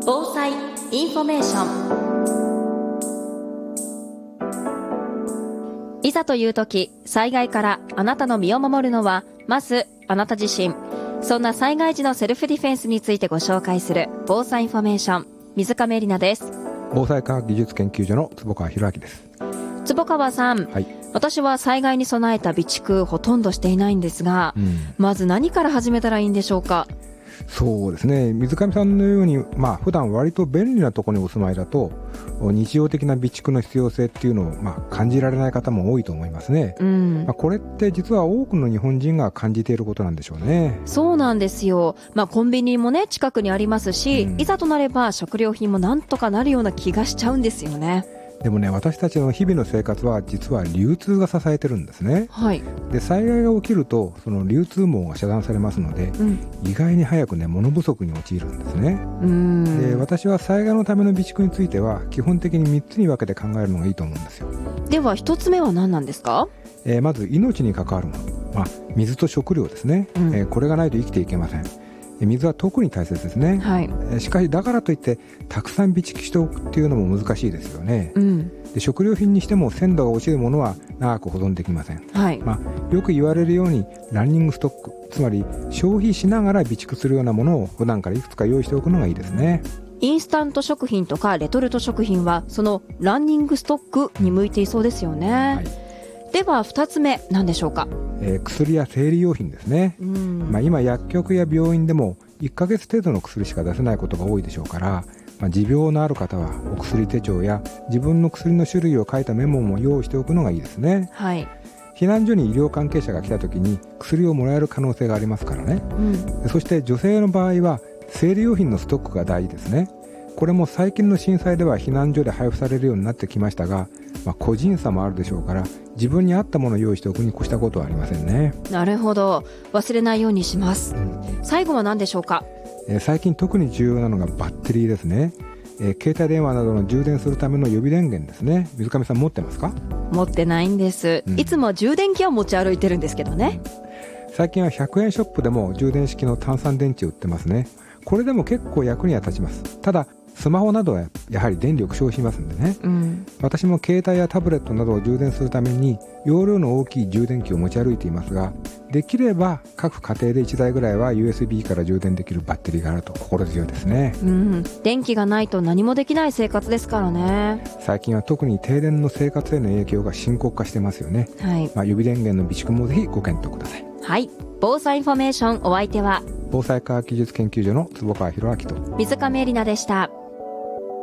防災インフォメーション。いざという時、災害からあなたの身を守るのはまずあなた自身。そんな災害時のセルフディフェンスについてご紹介する防災インフォメーション、水亀里奈です。 防災科学技術研究所の坪川博明です。 坪川さん、私は災害に備えた備蓄ほとんどしていないんですが、まず何から始めたらいいんでしょうか？ そうですね、水上さんのように、普段割と便利なところにお住まいだと日常的な備蓄の必要性っていうのを、感じられない方も多いと思いますね。これって実は多くの日本人が感じていることなんでしょうね。 そうなんですよ。コンビニもね近くにありますし、いざとなれば食料品もなんとかなるような気がしちゃうんですよね。 でもね、私たちの日々の生活は実は流通が支えてるんですね。で、災害が起きるとその流通網が遮断されますので、意外に早くね物不足に陥るんですね。で、私は災害のための備蓄については基本的に3つに分けて考えるのがいいと思うんですよ。 では1つ目は何なんですか？ まず命に関わるもの、水と食料ですね。これがないと生きていけません。水は特に大切ですね。しかしだからといってたくさん備蓄しておくっていうのも難しいですよね。で、食料品にしても鮮度が落ちるものは長く保存できません。よく言われるようにランニングストック、つまり消費しながら備蓄するようなものを普段からいくつか用意しておくのがいいですね。 インスタント食品とかレトルト食品はそのランニングストックに向いていそうですよね。では2つ目何でしょうか？ 薬や生理用品ですね。今薬局や病院でも1ヶ月程度の薬しか出せないことが多いでしょうから、持病のある方はお薬手帳や自分の薬の種類を書いたメモも用意しておくのがいいですね。避難所に医療関係者が来た時に薬をもらえる可能性がありますからね。そして女性の場合は生理用品のストックが大事ですね。これも最近の震災では避難所で配布されるようになってきましたが、個人差もあるでしょうから自分に合ったものを用意しておくに越したことはありませんね。 なるほど、忘れないようにします。最後は何でしょうか？ 最近特に重要なのがバッテリーですね。携帯電話などの充電するための予備電源ですね。水上さん持ってますか？ 持ってないんです。いつも充電器は持ち歩いてるんですけどね。 最近は100円ショップでも充電式の単三電池売ってますね。これでも結構役には立ちます。ただスマホなどはやはり電力消費しますんでね。私も携帯やタブレットなどを充電するために容量の大きい充電器を持ち歩いていますが、できれば各家庭で1台ぐらいは USB から充電できるバッテリーがあると心強いですね。 電気がないと何もできない生活ですからね。 最近は特に停電の生活への影響が深刻化してますよね。予備電源の備蓄もぜひご検討ください。 防災インフォメーション、お相手は防災科学技術研究所の坪川博明と水亀里奈でした。